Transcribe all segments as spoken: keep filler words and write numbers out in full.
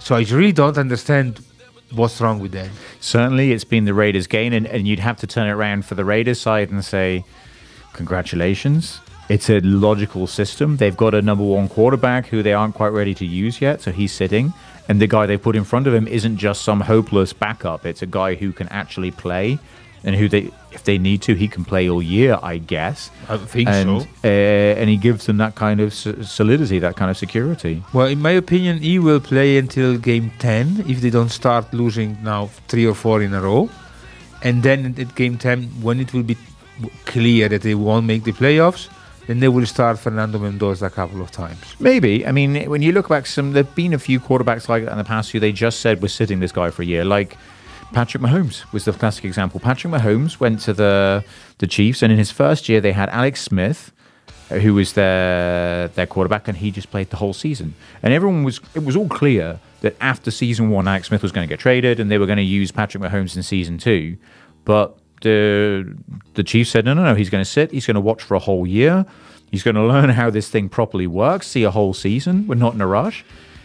So I really don't understand what's wrong with that. Certainly, it's been the Raiders' gain, and, and you'd have to turn it around for the Raiders side and say, congratulations. It's a logical system. They've got a number one quarterback who they aren't quite ready to use yet, so he's sitting. And the guy they put in front of him isn't just some hopeless backup. It's a guy who can actually play, and who they, if they need to, he can play all year, I guess. I think and, so. Uh, and he gives them that kind of solidity, that kind of security. Well, in my opinion, he will play until game ten if they don't start losing now three or four in a row. And then at game ten, when it will be clear that they won't make the playoffs, then they will start Fernando Mendoza a couple of times. Maybe. I mean, when you look back, some there've been a few quarterbacks like that in the past who they just said we're sitting this guy for a year. Like Patrick Mahomes was the classic example. Patrick Mahomes went to the the Chiefs, and in his first year they had Alex Smith, who was their their quarterback, and he just played the whole season. And everyone was it was all clear that after season one, Alex Smith was going to get traded, and they were going to use Patrick Mahomes in season two. But the the Chiefs said, no, no, no, he's going to sit. He's going to watch for a whole year. He's going to learn how this thing properly works, see a whole season. We're not in a rush.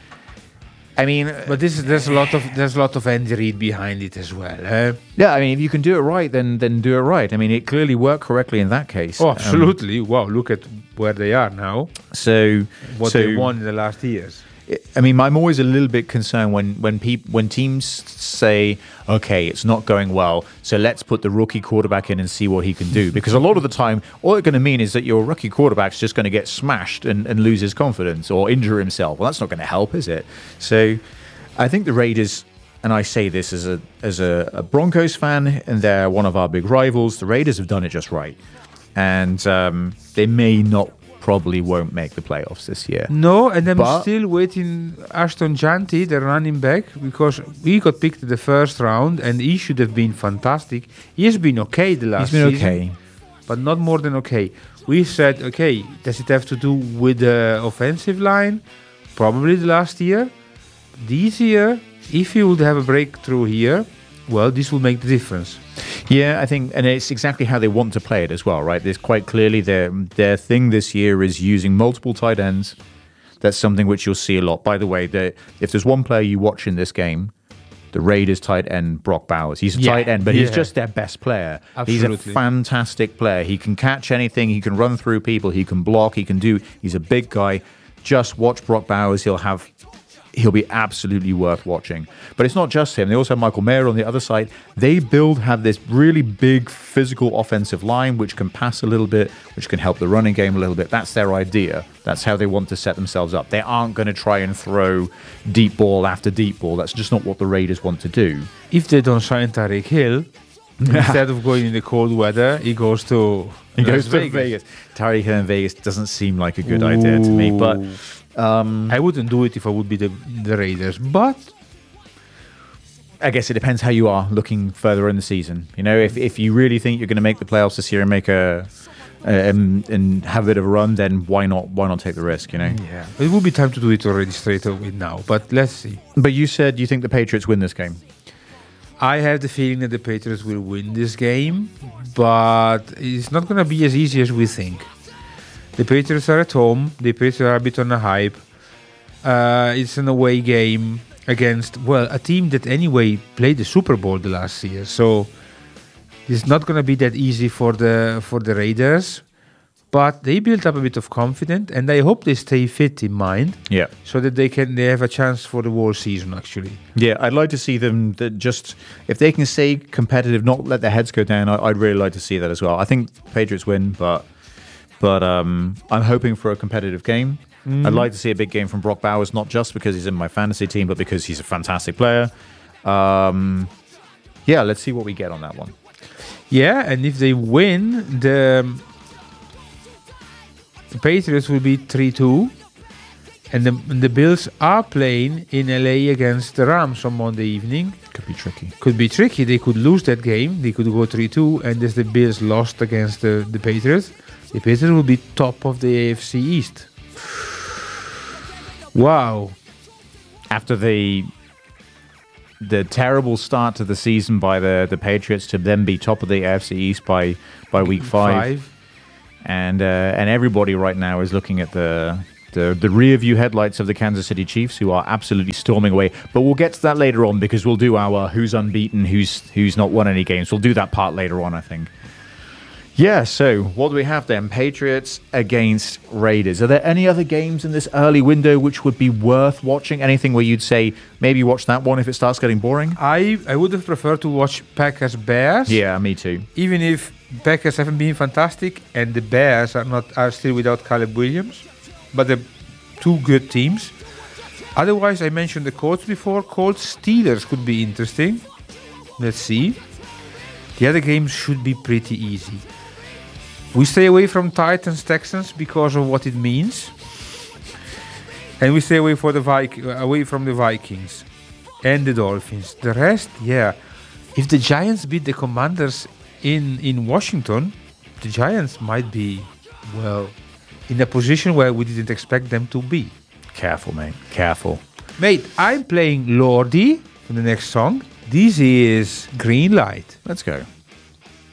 I mean, but this is, there's a lot of there's a lot of Andy Reid behind it as well. Eh? Yeah, I mean, if you can do it right, then then do it right. I mean, it clearly worked correctly in that case. Oh, absolutely! Um, wow, look at where they are now. So what so, they won in the last years. I mean, I'm always a little bit concerned when when peop, when teams say, "Okay, it's not going well, so let's put the rookie quarterback in and see what he can do." Because a lot of the time, all it's going to mean is that your rookie quarterback's just going to get smashed and, and lose his confidence or injure himself. Well, that's not going to help, is it? So, I think the Raiders, and I say this as a as a, a Broncos fan, and they're one of our big rivals. The Raiders have done it just right, and um, they may not. Probably won't make the playoffs this year. No, and I'm but still waiting Ashton Janty, the running back, because he got picked in the first round and he should have been fantastic. He has been okay the last season. He's been season, okay. But not more than okay. We said, okay, does it have to do with the offensive line? Probably the last year. This year, if he would have a breakthrough here, well, this will make the difference. Yeah, I think, and it's exactly how they want to play it as well, right? There's quite clearly their their thing this year is using multiple tight ends. That's something which you'll see a lot. By the way, the, if there's one player you watch in this game, the Raiders tight end Brock Bowers. He's a yeah, tight end, but yeah. he's just their best player. Absolutely. He's a fantastic player. He can catch anything. He can run through people. He can block. He can do. He's a big guy. Just watch Brock Bowers. He'll have. He'll be absolutely worth watching. But it's not just him. They also have Michael Mayer on the other side. They build, have this really big physical offensive line which can pass a little bit, which can help the running game a little bit. That's their idea. That's how they want to set themselves up. They aren't going to try and throw deep ball after deep ball. That's just not what the Raiders want to do. If they don't sign Tyreek Hill, instead of going in the cold weather, he goes to he goes Las to Vegas. Vegas. Tyreek Hill in Vegas doesn't seem like a good Ooh. idea to me, but um, I wouldn't do it if I would be the the Raiders. But I guess it depends how you are looking further in the season. You know, if if you really think you're going to make the playoffs this year and make a um, and have a bit of a run, then why not? Why not take the risk? You know. Yeah, it would be time to do it already straight away now. But let's see. But you said you think the Patriots win this game. I have the feeling that the Patriots will win this game, but it's not going to be as easy as we think. The Patriots are at home. The Patriots are a bit on a hype. Uh, it's an away game against, well, a team that anyway played the Super Bowl the last year. So it's not going to be that easy for the for the Raiders. But they built up a bit of confidence, and I hope they stay fit in mind. Yeah. So that they can they have a chance for the whole season, actually. Yeah, I'd like to see them that just, if they can stay competitive, not let their heads go down, I, I'd really like to see that as well. I think Patriots win, but but um, I'm hoping for a competitive game. Mm. I'd like to see a big game from Brock Bowers, not just because he's in my fantasy team, but because he's a fantastic player. Um, yeah, let's see what we get on that one. Yeah, and if they win, the... The Patriots will be three two, and the, and the Bills are playing in L A against the Rams on Monday evening. Could be tricky. Could be tricky. They could lose that game. They could go three two, and as the Bills lost against the, the Patriots, the Patriots will be top of the A F C East. Wow. After the the terrible start to the season by the, the Patriots to then be top of the A F C East by, by week five. five. And uh, and everybody right now is looking at the The the rear view headlights of the Kansas City Chiefs, who are absolutely storming away. But we'll get to that later on because we'll do our who's unbeaten, who's who's not won any games. We'll do that part later on, I think. Yeah, so what do we have then? Patriots against Raiders. Are there any other games in this early window which would be worth watching? Anything where you'd say, maybe watch that one if it starts getting boring? I, I would have preferred to watch Packers-Bears. Yeah, me too. Even if Packers haven't been fantastic and the Bears are not are still without Caleb Williams. But they're two good teams. Otherwise, I mentioned the Colts before. Colts-Steelers could be interesting. Let's see. The other games should be pretty easy. We stay away from Titans-Texans because of what it means. And we stay away, for the Vic- away from the Vikings and the Dolphins. The rest, yeah. If the Giants beat the Commanders in, in Washington, the Giants might be, well, in a position where we didn't expect them to be. Careful, mate. Careful. Mate, I'm playing Lordi for the next song. This is Green Light. Let's go.